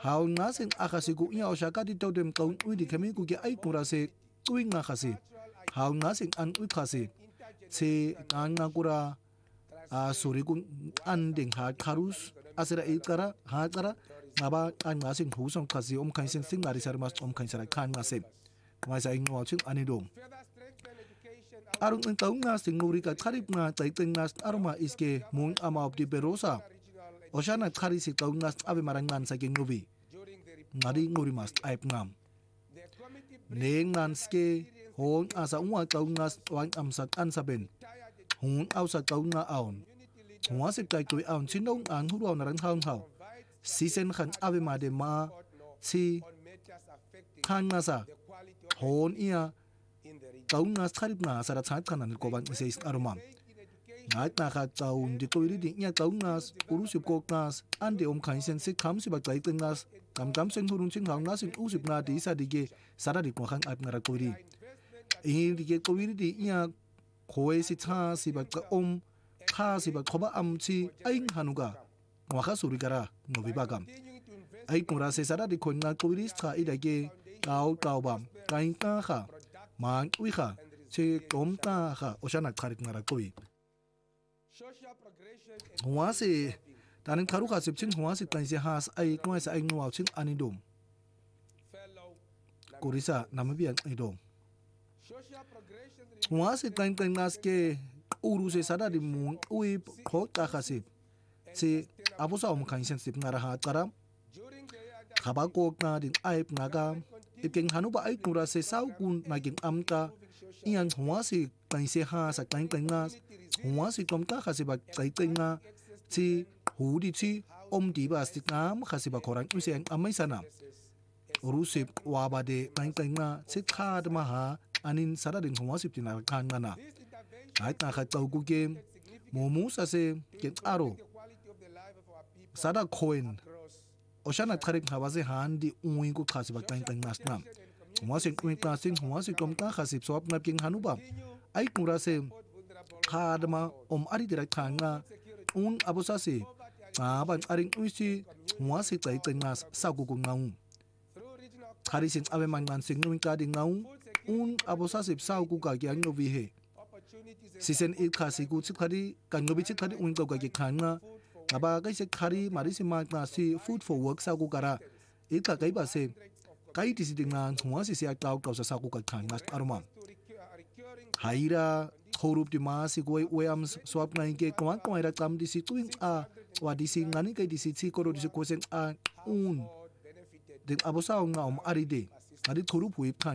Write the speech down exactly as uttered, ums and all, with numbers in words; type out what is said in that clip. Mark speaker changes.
Speaker 1: How nasing akasiku iya o shakati tawdem kaun uidi kamiku ke ay kurase uing nakasi. How nasing an ukasi. Se angakura a surikun anding ha karus asira ikara ha kara ngaba an nasing husong kasi om kainsen sing marisar mas om kainsara kan ngasem. Ngasa ing watching anidom. Arung ng taong nga sing nguri ka karip nga tayteng nas arma iske mung ama of di perosa. O siya na kari si taong nas abe marangan sa king nubi. Ngadi nguri mas ayip ngam. Neng nanske hong asa unwa taong nas wang amsak ansaben. Hong aw sa taong nga aon. Hong asip kay tuy aon sinong ang huruaw na rang haw Sisen kan abe made ma si kan ngasa. Hon iya taong nas karip nga sa ratsat kanan koban isa is arumam. Ngait na taong di tuy rin niya taong nas urusip ko nas ande om kainsen si kam si bagay teng nas kam kam sen hurun sing hang nasin usip na di isa dige sara di kwa kang ap nga rakuri. Ingin dige tuy rin niya koe si cha si bagay om ka si bagay koba am si aing hanuga waka suri kara nobibagam. Ay kung rase sara di kon nga tuy rin sa idage tao tao bam kain ka ka mang uy ka si kom ka ka o siya nagkarit nga rakuri. Huwasi taning karu kasip ching huwasi tan si has ay kung sa ay nuaw ching anidom. Kurisa namabiyan idom. Huwasi tan tan nas ke uru se sada di mung uy ko ta kasip. Si apo sa om kainsen sip nga rahat karam. Kabako na din ayip naga. Iking hanuba ay kura se saw kun naging amta. Iyan huwasi tan si has at tan tan nas. Huwasi kom ta kasip at tay tay nga. Si hudi si om di ba stik ngam kasip korang usi ang amay sana. Urusip wabade tan tan nga si kad maha anin sada din huwasip tinarakan nga na. Kahit nakataw ko game, mumusa si kin aro. Sada koin. O siya nagkarik habasi handi uwing ko kasip at tan tan nas na. Huwasing uwing klasing huwasing kom ta kasip swap na king hanuba. Ay kung rase kadma om ari direct nga un abosasi aban aring uisi huwasi tay tay nas sa gugong ngaung. Karisin abe man man sing nuing kading ngaung un abosasi sa gugagi ang novihe. Sisen il kasi gut sit kari kan nobi sit kari uing gugagi kan nga aba kay se kari marisi mag na si food for work sa gugara il ka kay ba se kay tisiding nga huwasi siya tawag kaw sa sa gugag kan nas arumam. Haira horup di mas si kuy uyam swap na inke kuan kuan ira tam di si tuing a wa di si ngani kay di si si koro di si kosen a un din abosaw nga om aride adi horup huip kan